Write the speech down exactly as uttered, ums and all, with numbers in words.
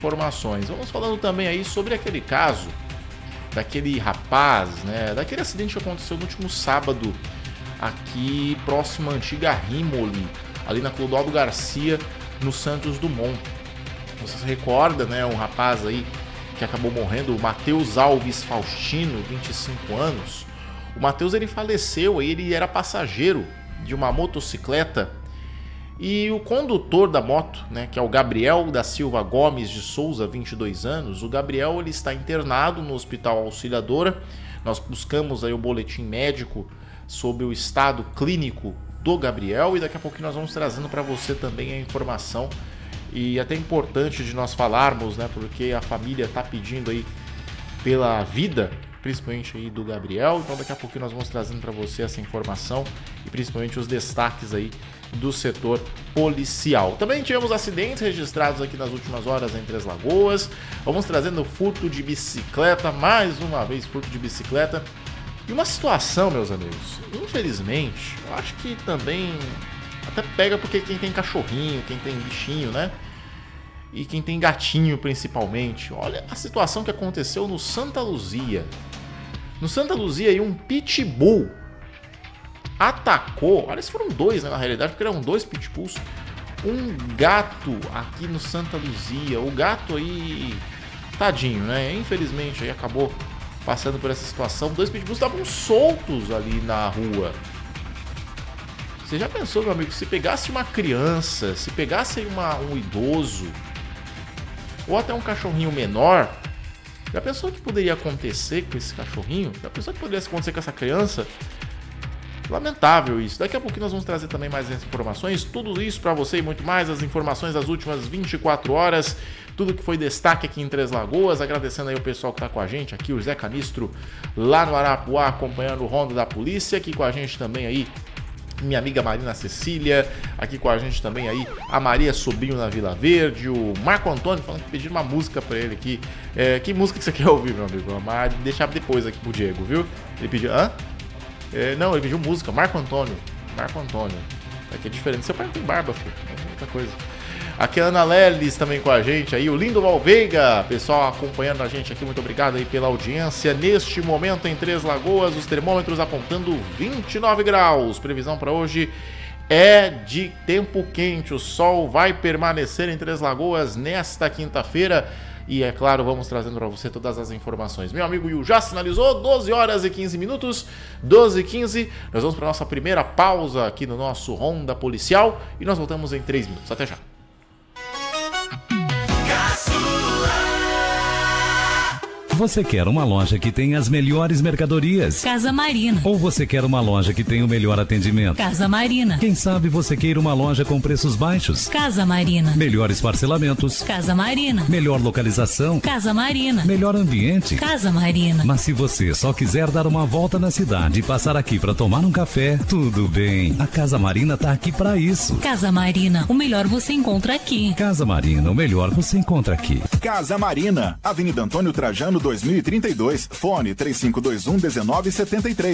informações. Vamos falando também aí sobre aquele caso daquele rapaz, né, daquele acidente que aconteceu no último sábado aqui próximo à antiga Rimoli, ali na Clodoaldo Garcia, no Santos Dumont. Você se recorda, né, um rapaz aí que acabou morrendo, o Matheus Alves Faustino, vinte e cinco anos. O Matheus, ele faleceu, ele era passageiro de uma motocicleta e o condutor da moto, né, que é o Gabriel da Silva Gomes de Souza, vinte e dois anos, o Gabriel ele está internado no Hospital Auxiliadora. Nós buscamos aí o boletim médico sobre o estado clínico do Gabriel e daqui a pouquinho nós vamos trazendo para você também a informação. E até importante de nós falarmos, né, porque a família está pedindo aí pela vida, principalmente aí do Gabriel, então daqui a pouquinho nós vamos trazendo para você essa informação e principalmente os destaques aí do setor policial. Também tivemos acidentes registrados aqui nas últimas horas em Três Lagoas. Vamos trazendo furto de bicicleta, mais uma vez furto de bicicleta. E uma situação, meus amigos, infelizmente, eu acho que também até pega porque quem tem cachorrinho, quem tem bichinho, né? E quem tem gatinho principalmente. Olha a situação que aconteceu no Santa Luzia. No Santa Luzia aí um pitbull atacou, olha, foram dois, né, na realidade, porque eram dois pitbulls, um gato aqui no Santa Luzia. O gato aí, tadinho, né, infelizmente aí acabou passando por essa situação. Dois pitbulls estavam soltos ali na rua. Você já pensou, meu amigo, se pegasse uma criança, se pegasse uma, um idoso, ou até um cachorrinho menor, já pensou o que poderia acontecer com esse cachorrinho? Já pensou o que poderia acontecer com essa criança? Lamentável isso. Daqui a pouquinho nós vamos trazer também mais informações, tudo isso para você e muito mais, as informações das últimas vinte e quatro horas, tudo que foi destaque aqui em Três Lagoas, agradecendo aí o pessoal que tá com a gente, aqui o Zé Canistro, lá no Arapuá, acompanhando o Ronda da Polícia, aqui com a gente também aí, minha amiga Marina Cecília, aqui com a gente também aí, a Maria Sobrinho na Vila Verde, o Marco Antônio falando que pediu uma música pra ele aqui. É, que música que você quer ouvir, meu amigo? Mas deixar depois aqui pro Diego, viu? Ele pediu, hã? É, não, ele pediu música, Marco Antônio. Marco Antônio. Aqui é diferente. Seu pai não tem barba, filho. É outra coisa. Aqui a Ana Lelis também com a gente aí. O Lindo Valveiga, pessoal acompanhando a gente aqui. Muito obrigado aí pela audiência. Neste momento em Três Lagoas, os termômetros apontando vinte e nove graus. Previsão para hoje é de tempo quente. O sol vai permanecer em Três Lagoas nesta quinta-feira. E é claro, vamos trazendo para você todas as informações. Meu amigo Will já sinalizou, doze horas e quinze minutos, doze e quinze. Nós vamos para nossa primeira pausa aqui no nosso Ronda Policial e nós voltamos em três minutos. Até já. Você quer uma loja que tem as melhores mercadorias? Casa Marina. Ou você quer uma loja que tem o melhor atendimento? Casa Marina. Quem sabe você queira uma loja com preços baixos? Casa Marina. Melhores parcelamentos? Casa Marina. Melhor localização? Casa Marina. Melhor ambiente? Casa Marina. Mas se você só quiser dar uma volta na cidade e passar aqui para tomar um café, tudo bem. A Casa Marina tá aqui para isso. Casa Marina, o melhor você encontra aqui. Casa Marina, o melhor você encontra aqui. Casa Marina, Avenida Antônio Trajano, dois mil e trinta e dois, fone três cinco dois um, um nove sete três.